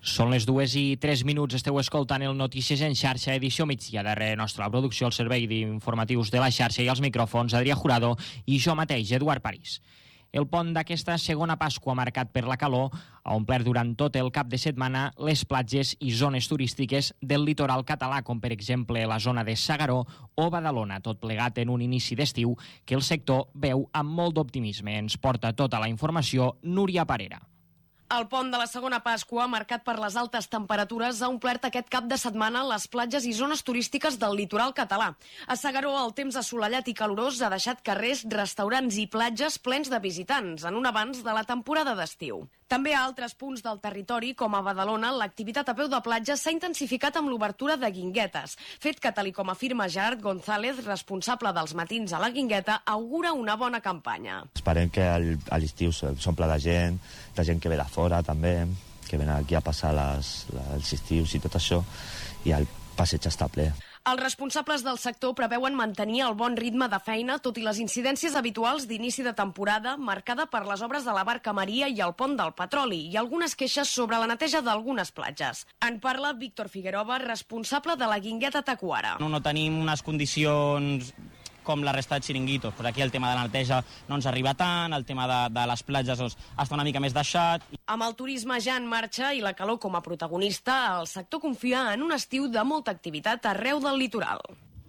Són les 2:03, esteu escoltant el Notícies en xarxa, edició migdia. Darrere nostra la producció, el servei d'informatius de la xarxa i els micròfons, Adrià Jurado i jo mateix, Eduard París. El pont d'aquesta segona Pasqua, marcat per la calor, ha omplert durant tot el cap de setmana les platges i zones turístiques del litoral català, com per exemple la zona de S'Agaró o Badalona, tot plegat en un inici d'estiu que el sector veu amb molt d'optimisme. Ens porta tota la informació Núria Parera. El pont de la segona Pasqua, marcat per les altes temperatures, ha omplert aquest cap de setmana les platges i zones turístiques del litoral català. A S'Agaró, el temps assolellat i calorós ha deixat carrers, restaurants i platges plens de visitants, en un avanç de la temporada d'estiu. També a altres punts del territori, com a Badalona, l'activitat a peu de platja s'ha intensificat amb l'obertura de guinguetes, fet que, tal com afirma Gerard González, responsable dels matins a la Guingueta, augura una bona campanya. Esperem que a l'estiu s'omple de gent que ve de fora també, que ven aquí a passar els estius i tot això, i el passeig està ple. Els responsables del sector preveuen mantenir el bon ritme de feina, tot i les incidències habituals d'inici de temporada, marcada per les obres de la Barca Maria i el pont del Petroli, i algunes queixes sobre la neteja d'algunes platges. En parla Víctor Figueroa, responsable de la Guingueta Tacuara. No tenim unes condicions com la resta de xiringuitos. Pues aquí el tema de la neteja no ens arriba tant, el tema de les platges està una mica més deixat. Amb el turisme ja en marxa i la calor com a protagonista, el sector confia en un estiu de molta activitat arreu del litoral.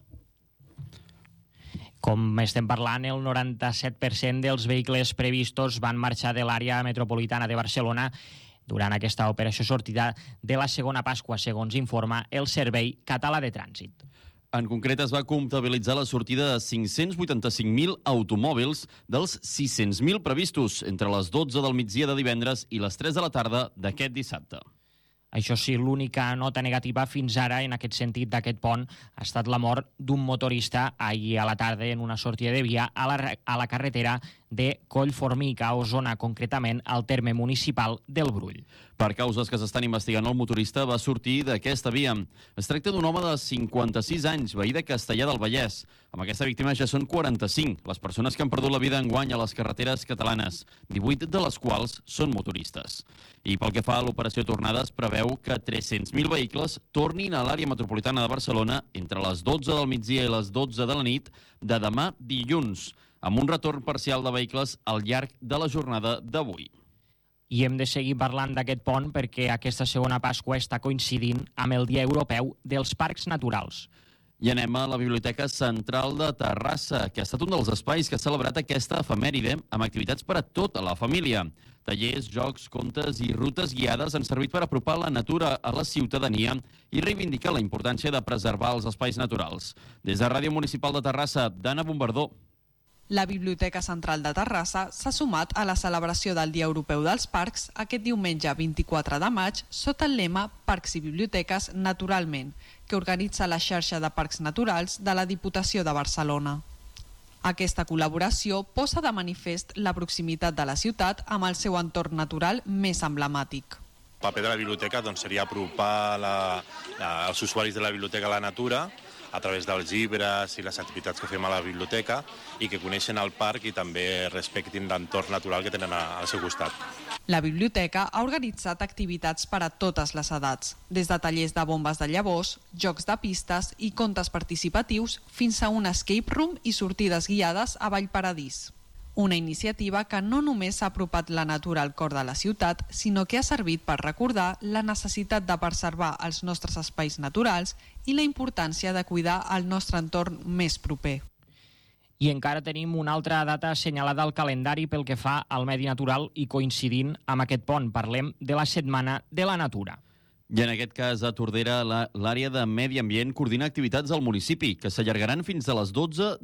Com estem parlant, el 97% dels vehicles previstos van marxar de l'àrea metropolitana de Barcelona durant aquesta operació sortida de la segona Pasqua, segons informa el Servei Català de Trànsit. En concret, es va comptabilitzar la sortida de 585.000 automòbils dels 600.000 previstos entre les 12 del migdia de divendres i les 3 de la tarda d'aquest dissabte. Això sí, l'única nota negativa fins ara en aquest sentit d'aquest pont ha estat la mort d'un motorista ahir a la tarda en una sortida de via a la carretera de Collformica, a Osona, concretament al terme municipal del Brull. Per causes que s'estan investigant, el motorista va sortir d'aquesta via. Es tracta d'un home de 56 anys, veí de Castellar del Vallès. Amb aquesta víctima ja són 45 les persones que han perdut la vida enguany a les carreteres catalanes, 18 de les quals són motoristes. I pel que fa a l'operació Tornada, es preveu que 300.000 vehicles tornin a l'àrea metropolitana de Barcelona entre les 12 del migdia i les 12 de la nit de demà dilluns, amb un retorn parcial de vehicles al llarg de la jornada d'avui. I hem de seguir parlant d'aquest pont perquè aquesta segona Pasqua està coincidint amb el Dia Europeu dels Parcs Naturals. I anem a la Biblioteca Central de Terrassa, que ha estat un dels espais que ha celebrat aquesta efemèride amb activitats per a tota la família. Tallers, jocs, contes i rutes guiades han servit per apropar la natura a la ciutadania i reivindicar la importància de preservar els espais naturals. Des de Ràdio Municipal de Terrassa, Dana Bombardó. La Biblioteca Central de Terrassa s'ha sumat a la celebració del Dia Europeu dels Parcs aquest diumenge 24 de maig sota el lema Parcs i Biblioteques Naturalment, que organitza la xarxa de parcs naturals de la Diputació de Barcelona. Aquesta col·laboració posa de manifest la proximitat de la ciutat amb el seu entorn natural més emblemàtic. El paper de la biblioteca seria apropar els usuaris de la biblioteca a la natura a través dels llibres i les activitats que fem a la biblioteca i que coneixen el parc i també respectin l'entorn natural que tenen al seu costat. La biblioteca ha organitzat activitats per a totes les edats, des de tallers de bombes de llavors, jocs de pistes i contes participatius fins a un escape room i sortides guiades a Vallparadís. Una iniciativa que no només ha apropat la natura al cor de la ciutat, sinó que ha servit per recordar la necessitat de preservar els nostres espais naturals i la importància de cuidar el nostre entorn més proper. I encara tenim una altra data assenyalada al calendari pel que fa al medi natural i coincidint amb aquest pont. Parlem de la Setmana de la Natura. I en aquest cas, a Tordera, l'àrea de Medi Ambient coordina activitats al municipi que s'allargaran fins al 12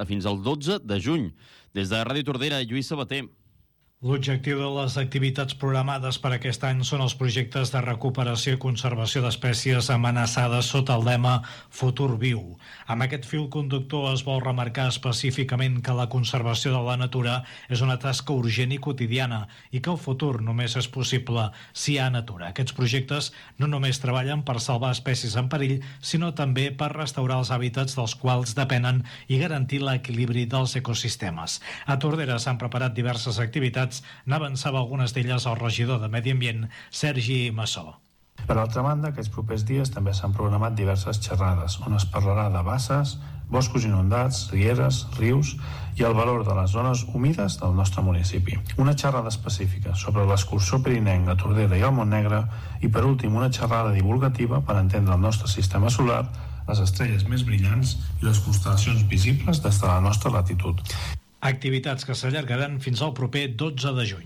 de juny. Des de Ràdio Tordera, Lluís Sabater. L'objectiu de les activitats programades per aquest any són els projectes de recuperació i conservació d'espècies amenaçades sota el lema Futur Viu. Amb aquest fil conductor es vol remarcar específicament que la conservació de la natura és una tasca urgent i quotidiana i que el futur només és possible si hi ha natura. Aquests projectes no només treballen per salvar espècies en perill, sinó també per restaurar els hàbitats dels quals depenen i garantir l'equilibri dels ecosistemes. A Tordera s'han preparat diverses activitats. N'avançava algunes d'elles el regidor de Medi Ambient, Sergi Massó. Per altra banda, aquests propers dies també s'han programat diverses xerrades on es parlarà de basses, boscos inundats, rieres, rius i el valor de les zones humides del nostre municipi. Una xerrada específica sobre l'escurçó pirinenc a Tordera i al Montnegre i, per últim, una xerrada divulgativa per entendre el nostre sistema solar, les estrelles més brillants i les constel·lacions visibles des de la nostra latitud. Activitats que s'allargaran fins al proper 12 de juny.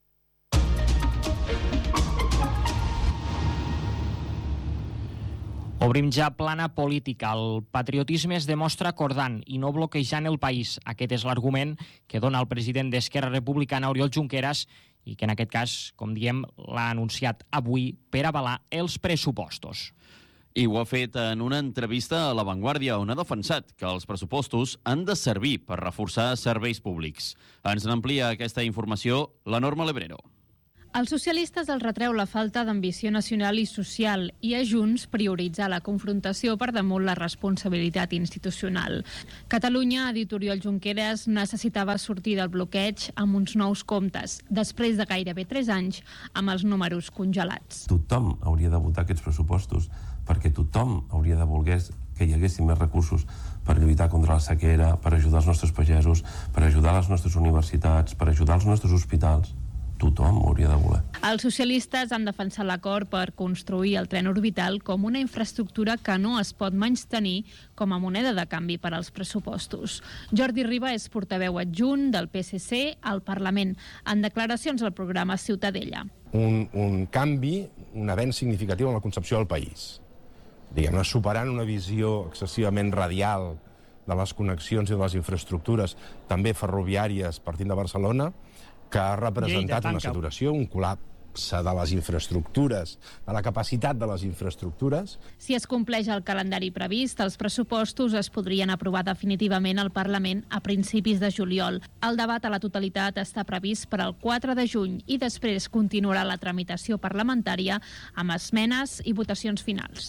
Obrim ja plana política. El patriotisme es demostra acordant i no bloquejant el país. Aquest és l'argument que dona el president d'Esquerra Republicana, Oriol Junqueras, i que en aquest cas, com diem, l'ha anunciat avui per avalar els pressupostos. I ho ha fet en una entrevista a La Vanguardia, on ha defensat que els pressupostos han de servir per reforçar serveis públics. Ens n'amplia aquesta informació la Norma Lebrero. Als socialistes els retreu la falta d'ambició nacional i social i a Junts prioritzar la confrontació per damunt la responsabilitat institucional. Catalunya, ha dit Oriol Junqueras, necessitava sortir del bloqueig amb uns nous comptes, després de gairebé 3 anys amb els números congelats. Tothom hauria de votar aquests pressupostos perquè tothom hauria de voler que hi haguessin més recursos per lluitar contra la sequera, per ajudar els nostres pagesos, per ajudar les nostres universitats, per ajudar els nostres hospitals. Tothom ho hauria de voler. Els socialistes han defensat l'acord per construir el tren orbital com una infraestructura que no es pot menystenir com a moneda de canvi per als pressupostos. Jordi Riba és portaveu adjunt del PSC al Parlament, en declaracions al programa Ciutadella. Un canvi, un avenç significatiu en la concepció del país. Diguem-ne, superant una visió excessivament radial de les connexions i de les infraestructures, també ferroviàries partint de Barcelona, que ha representat una saturació, un col·lapse de les infraestructures, de la capacitat de les infraestructures. Si es compleix el calendari previst, els pressupostos es podrien aprovar definitivament al Parlament a principis de juliol. El debat a la totalitat està previst per al 4 de juny i després continuarà la tramitació parlamentària amb esmenes i votacions finals.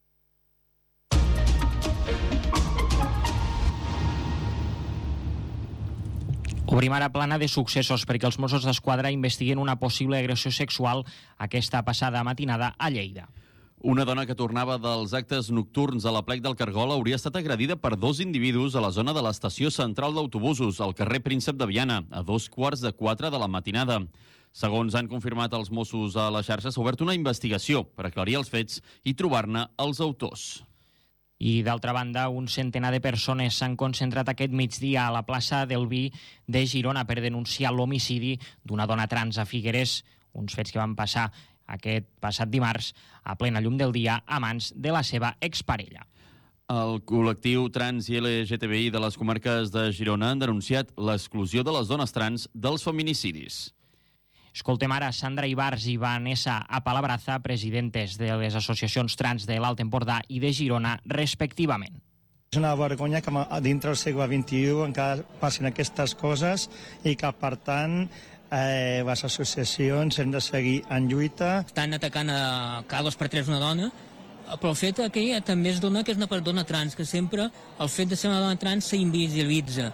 Obrim ara plana de successos perquè els Mossos d'Esquadra investiguen una possible agressió sexual aquesta passada matinada a Lleida. Una dona que tornava dels actes nocturns a la Plec del Cargol hauria estat agredida per 2 individus a la zona de l'estació central d'autobusos, al carrer Príncep de Viana, a 3:15 de la matinada. Segons han confirmat els Mossos a la xarxa, s'ha obert una investigació per aclarir els fets i trobar-ne els autors. I, d'altra banda, un centenar de persones s'han concentrat aquest migdia a la plaça del Vi de Girona per denunciar l'homicidi d'una dona trans a Figueres, uns fets que van passar aquest passat dimarts a plena llum del dia a mans de la seva exparella. El col·lectiu trans i LGTBI de les comarques de Girona han denunciat l'exclusió de les dones trans dels feminicidis. Escoltem ara Sandra Ibars i Vanessa Apalabraza, presidentes de les associacions trans de l'Alt Empordà i de Girona, respectivament. És una vergonya que dintre del segle XXI encara passin aquestes coses i que, per tant, les associacions hem de seguir en lluita. Estan atacant a cada 2 per 3 una dona, però el fet que ella també es dona que és una persona trans, que sempre el fet de ser una dona trans s'invisibilitza.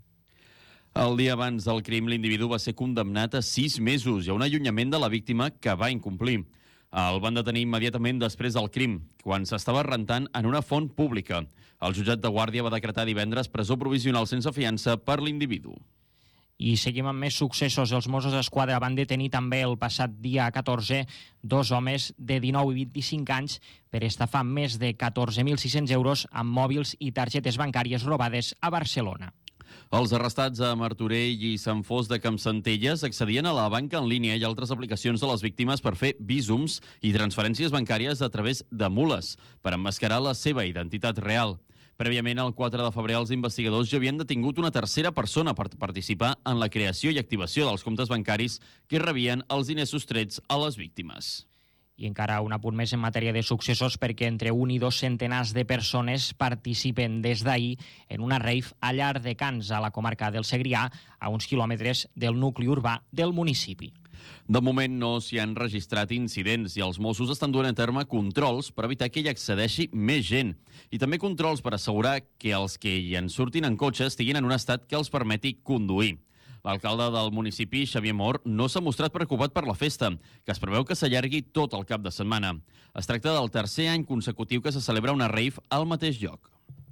El dia abans del crim, l'individu va ser condemnat a 6 mesos i a un allunyament de la víctima que va incomplir. El van detenir immediatament després del crim, quan s'estava rentant en una font pública. El jutjat de Guàrdia va decretar divendres presó provisional sense fiança per l'individu. I seguim amb més successos. Els Mossos d'Esquadra van detenir també el passat dia 14 2 homes de 19 i 25 anys per estafar més de 14.600 euros amb mòbils i targetes bancàries robades a Barcelona. Els arrestats a Martorell i Sant Fost de Campsentelles accedien a la banca en línia i altres aplicacions de les víctimes per fer vísums i transferències bancàries a través de mules, per emmascarar la seva identitat real. Prèviament, el 4 de febrer, els investigadors ja havien detingut una tercera persona per participar en la creació i activació dels comptes bancaris que rebien els diners sostrets a les víctimes. I encara un apunt més en matèria de successos perquè entre 1 i 2 centenars de persones participen des d'ahir en una rave a Llardecans, a la comarca del Segrià, a uns quilòmetres del nucli urbà del municipi. De moment no s'hi han registrat incidents i els Mossos estan duent a terme controls per evitar que hi accedeixi més gent i també controls per assegurar que els que hi en surtin en cotxe estiguin en un estat que els permeti conduir. L'alcalde del municipi, Xavier Mor, no s'ha mostrat preocupat per la festa, que es preveu que s'allargui tot el cap de setmana. Es tracta del tercer any consecutiu que se celebra una rave al mateix lloc.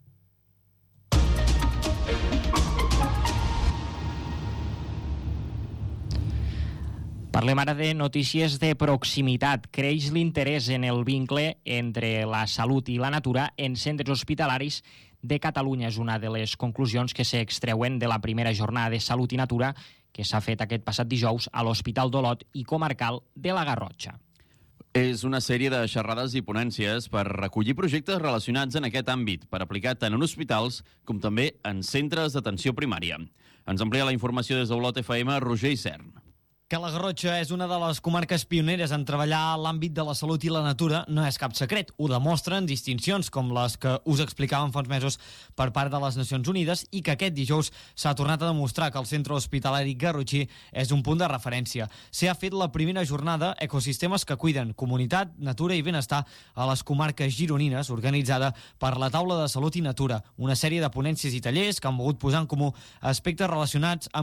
Parlem ara de notícies de proximitat. Creix l'interès en el vincle entre la salut i la natura en centres hospitalaris de Catalunya. És una de les conclusions que s'extreuen de la primera jornada de Salut i Natura que s'ha fet aquest passat dijous a l'Hospital d'Olot i Comarcal de la Garrotxa. És una sèrie de xerrades i ponències per recollir projectes relacionats en aquest àmbit, per aplicar tant en hospitals com també en centres d'atenció primària. Ens amplia la informació des d'Olot FM, Roger Isern. Que la Garrotxa és una de les comarques pioneres en treballar a l'àmbit de la salut i la natura no és cap secret. Ho demostren distincions com les que us explicàvem fa uns mesos per part de les Nacions Unides i que aquest dijous s'ha tornat a demostrar que el centre hospitalari garrotxí és un punt de referència. S'ha fet la primera jornada Ecosistemes que cuiden, comunitat, natura i benestar a les comarques gironines, organitzada per la Taula de Salut i Natura, una sèrie de ponències i tallers que han volgut posar en comú aspectes relacionats amb